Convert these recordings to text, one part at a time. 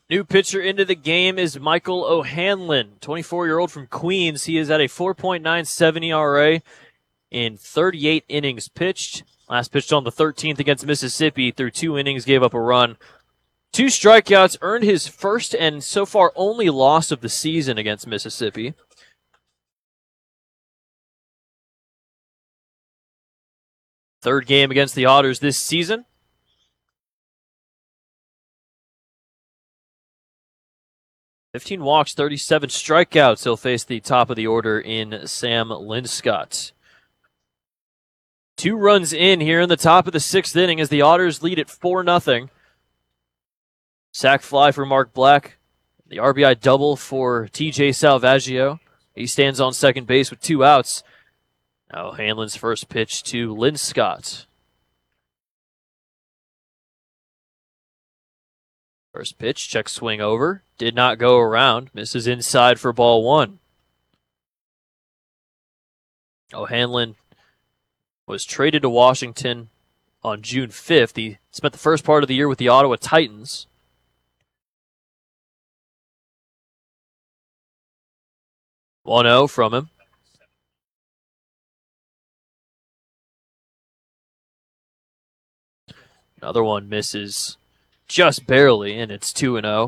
New pitcher into the game is Michael O'Hanlon, 24-year-old from Queens. He is at a 4.97 ERA in 38 innings pitched. Last pitched on the 13th against Mississippi. Through 2 innings, gave up a run. 2 strikeouts, earned his first and so far only loss of the season against Mississippi. Third game against the Otters this season. $15 walks, 37 strikeouts. He'll face the top of the order in Sam Linscott. 2 runs in here in the top of the 6th inning as the Otters lead at 4-0. Sac fly for Mark Black. The RBI double for TJ Salvaggio. He stands on second base with 2 outs. Now Hanlon's first pitch to Linscott. First pitch, check swing over. Did not go around. Misses inside for ball 1. O'Hanlon was traded to Washington on June 5th. He spent the first part of the year with the Ottawa Titans. "1-0 from him. Another one misses just barely, and it's 2-0.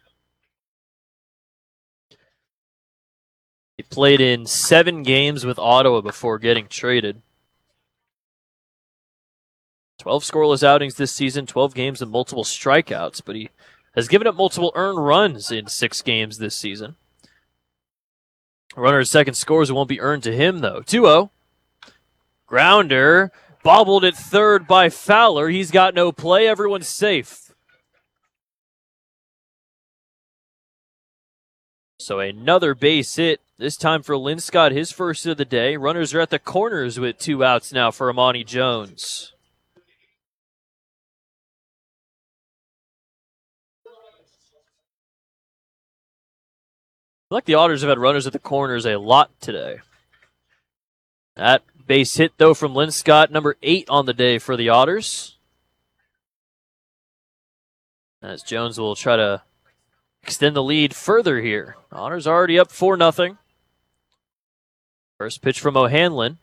He played in 7 games with Ottawa before getting traded. 12 scoreless outings this season, 12 games and multiple strikeouts, but he has given up multiple earned runs in 6 games this season. Runner at second scores, it won't be earned to him, though. 2-0. Grounder, bobbled at third by Fowler. He's got no play. Everyone's safe. So another base hit, this time for Linscott, his first of the day. Runners are at the corners with 2 outs now for Amani Jones. I feel like the Otters have had runners at the corners a lot today. That base hit, though, from Linscott, number 8 on the day for the Otters. As Jones will try to extend the lead further here. Otters already up 4-0. First pitch from O'Hanlon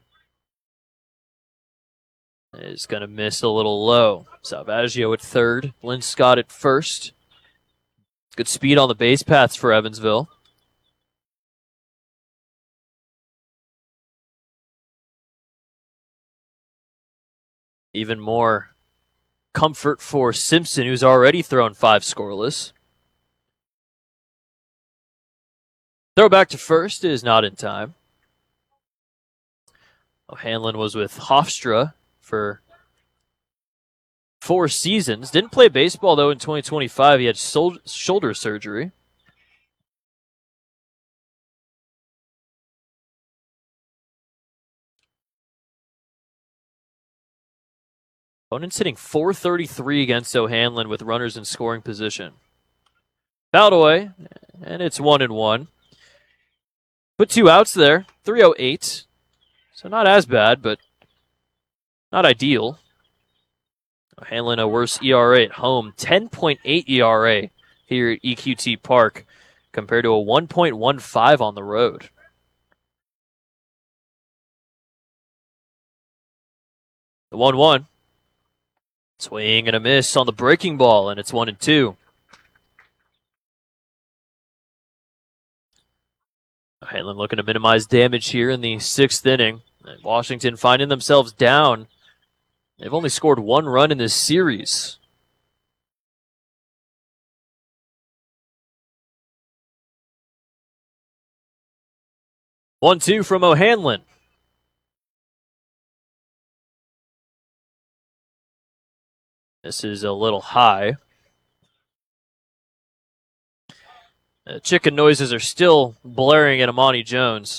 is going to miss a little low. Salvaggio at third, Linscott at first. Good speed on the base paths for Evansville. Even more comfort for Simpson, who's already thrown 5 scoreless. Throw back to first is not in time. O'Hanlon was with Hofstra for 4 seasons. Didn't play baseball, though, in 2025. He had shoulder surgery. Opponent's hitting .433 against O'Hanlon with runners in scoring position. Fouled away, and it's 1-1. Put 2 outs there, 308. So not as bad, but not ideal. O'Hanlon a worse ERA at home, 10.8 ERA here at EQT Park compared to a 1.15 on the road. The 1-1. Swing and a miss on the breaking ball, and it's 1-2. O'Hanlon looking to minimize damage here in the 6th inning. And Washington finding themselves down. They've only scored 1 run in this series. One-two from O'Hanlon. This is a little high. Chicken noises are still blaring at Amani Jones.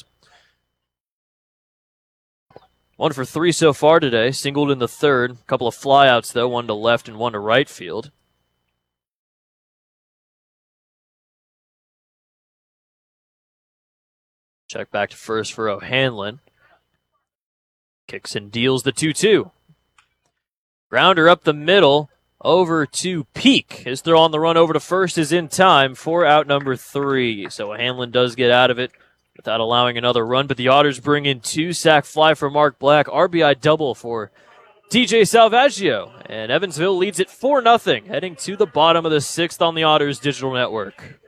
1 for 3 so far today. Singled in the 3rd. A couple of flyouts, though. 1 to left and 1 to right field. Check back to first for O'Hanlon. Kicks and deals the 2-2. Grounder up the middle. over to Peak. His throw on the run over to first is in time for out number 3. So Hanlon does get out of it without allowing another run, but the Otters bring in 2-sack fly for Mark Black, RBI double for TJ Salvaggio, and Evansville leads it 4-0, heading to the bottom of the 6th on the Otters Digital Network.